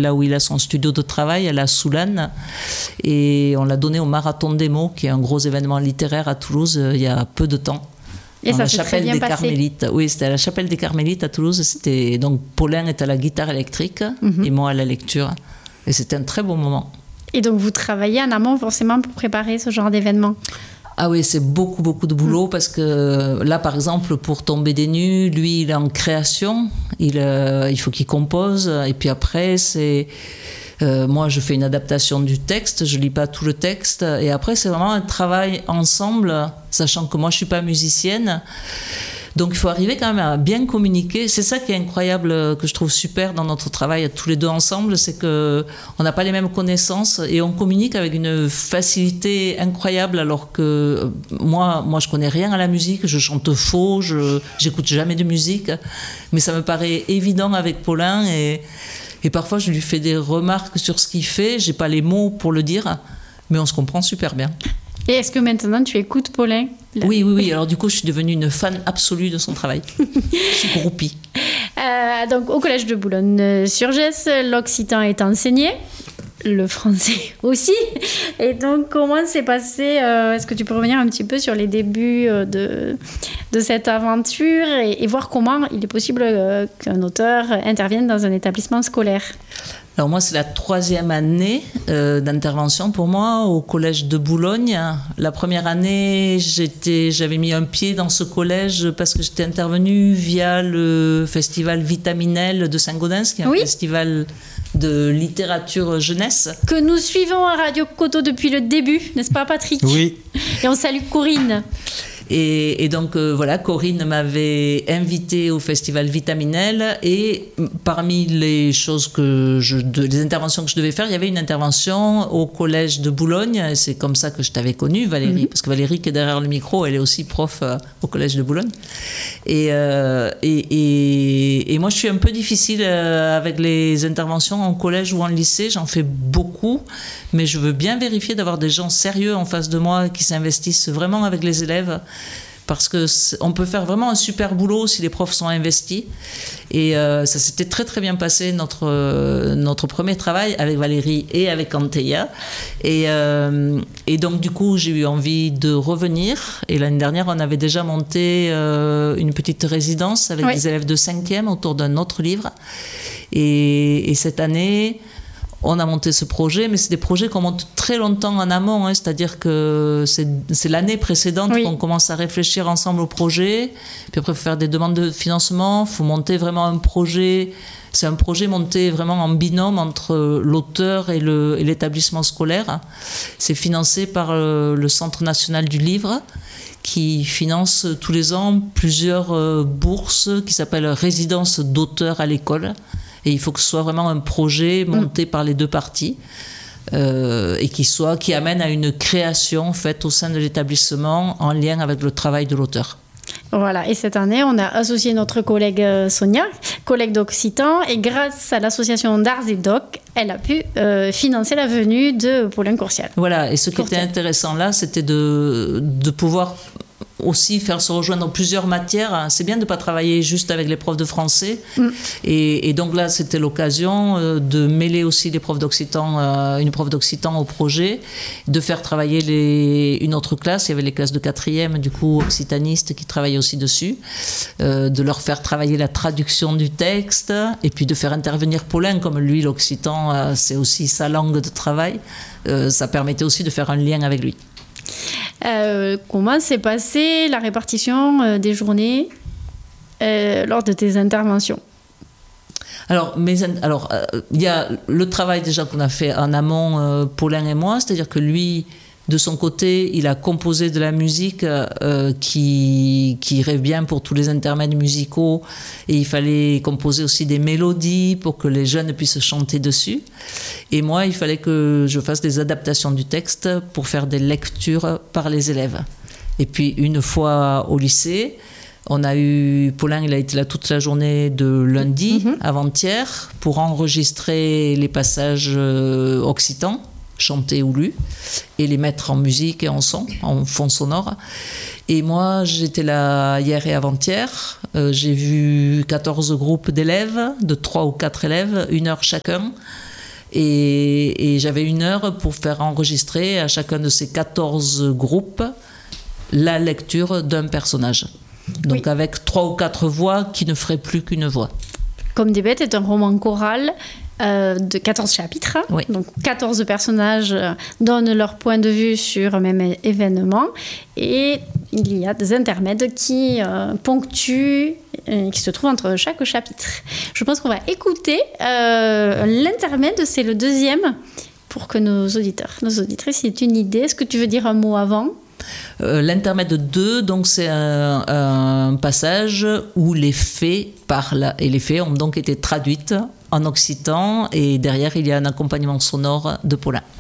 là où il a son studio de travail, à la Soulane. Et on l'a donné au Marathon des mots, qui est un gros événement littéraire à Toulouse, il y a peu de temps. Et dans ça la s'est chapelle très bien des passé. Carmélites. Oui, c'était à la chapelle des Carmélites à Toulouse. Donc Paulin est à la guitare électrique et moi à la lecture. Et c'était un très beau moment. Et donc vous travaillez en amont forcément pour préparer ce genre d'événement? Ah oui, c'est beaucoup, beaucoup de boulot parce que là, par exemple, pour Tomber des nues, lui, il est en création. Il faut qu'il compose. Et puis après, moi, je fais une adaptation du texte. Je lis pas tout le texte. Et après, c'est vraiment un travail ensemble, sachant que moi, je suis pas musicienne. Donc il faut arriver quand même à bien communiquer. C'est ça qui est incroyable, que je trouve super dans notre travail tous les deux ensemble, c'est qu'on n'a pas les mêmes connaissances et on communique avec une facilité incroyable, alors que moi je connais rien à la musique, je chante faux, j'écoute jamais de musique, mais ça me paraît évident avec Paulin et parfois je lui fais des remarques sur ce qu'il fait, j'ai pas les mots pour le dire, mais on se comprend super bien. Et est-ce que maintenant tu écoutes Paulin? Oui. Alors du coup, je suis devenue une fan absolue de son travail. Je suis groupie. Donc au collège de Boulogne-sur-Gesse, l'occitan est enseigné, le français aussi. Et donc comment s'est passé, est-ce que tu peux revenir un petit peu sur les débuts de cette aventure et voir comment il est possible qu'un auteur intervienne dans un établissement scolaire? Alors moi, c'est la 3e année d'intervention pour moi au collège de Boulogne. La première année, j'avais mis un pied dans ce collège parce que j'étais intervenue via le festival Vitaminelle de Saint-Gaudens, qui est un festival de littérature jeunesse. Que nous suivons à Radio Coteau depuis le début, n'est-ce pas Patrick? Oui. Et on salue Corinne. Et donc voilà, Corinne m'avait invitée au festival Vitaminelle et parmi les choses les interventions que je devais faire, il y avait une intervention au collège de Boulogne. Et c'est comme ça que je t'avais connue, Valérie, parce que Valérie qui est derrière le micro, elle est aussi prof au collège de Boulogne. Et moi, je suis un peu difficile avec les interventions en collège ou en lycée. J'en fais beaucoup, mais je veux bien vérifier d'avoir des gens sérieux en face de moi qui s'investissent vraiment avec les élèves. Parce qu'on peut faire vraiment un super boulot si les profs sont investis. Et ça s'était très très bien passé, notre premier travail avec Valérie et avec Anteia. Et donc du coup, j'ai eu envie de revenir. Et l'année dernière, on avait déjà monté une petite résidence avec des élèves de 5e autour d'un autre livre. Et cette année, on a monté ce projet, mais c'est des projets qu'on monte très longtemps en amont, c'est-à-dire que c'est l'année précédente qu'on commence à réfléchir ensemble au projet, puis après il faut faire des demandes de financement, il faut monter vraiment un projet. C'est un projet monté vraiment en binôme entre l'auteur et l'établissement scolaire. C'est financé par le Centre national du livre, qui finance tous les ans plusieurs bourses qui s'appellent résidences d'auteurs à l'école. Et il faut que ce soit vraiment un projet monté par les deux parties et qui amène à une création faite au sein de l'établissement en lien avec le travail de l'auteur. Voilà, et cette année, on a associé notre collègue Sonia, collègue d'Occitan, et grâce à l'association d'Arts et Doc, elle a pu financer la venue de Paulin Courcial. Voilà, et ce qui était intéressant là, c'était de pouvoir aussi faire se rejoindre plusieurs matières. C'est bien de ne pas travailler juste avec les profs de français. Et donc là, c'était l'occasion de mêler aussi les profs d'occitan, une prof d'occitan au projet, de faire travailler une autre classe. Il y avait les classes de 4e, du coup, occitanistes qui travaillaient aussi dessus, de leur faire travailler la traduction du texte, et puis de faire intervenir Paulin, comme lui, l'occitan, c'est aussi sa langue de travail. Ça permettait aussi de faire un lien avec lui. Comment s'est passée la répartition des journées lors de tes interventions? Alors, il y a le travail déjà qu'on a fait en amont, Paulin et moi, c'est-à-dire que lui, de son côté, il a composé de la musique qui irait bien pour tous les intermèdes musicaux, et il fallait composer aussi des mélodies pour que les jeunes puissent chanter dessus. Et moi, il fallait que je fasse des adaptations du texte pour faire des lectures par les élèves. Et puis, une fois au lycée, Paulin, il a été là toute la journée de lundi, avant-hier, pour enregistrer les passages occitans, chantés ou lus, et les mettre en musique et en son, en fond sonore. Et moi, j'étais là hier et avant-hier. J'ai vu 14 groupes d'élèves, de 3 ou 4 élèves, 1 heure chacun. Et j'avais 1 heure pour faire enregistrer à chacun de ces 14 groupes la lecture d'un personnage. Donc avec 3 ou 4 voix qui ne feraient plus qu'une voix. Comme des bêtes est un roman choral de 14 chapitres. Oui. Donc 14 personnages donnent leur point de vue sur un même événement. Et il y a des intermèdes qui ponctuent, qui se trouvent entre chaque chapitre. Je pense qu'on va écouter l'intermède, c'est le 2e, pour que nos auditeurs, nos auditrices aient une idée. Est-ce que tu veux dire un mot avant ? L'intermède 2, donc c'est un passage où les fées parlent, et les fées ont donc été traduites en occitan, et derrière il y a un accompagnement sonore de Paulin.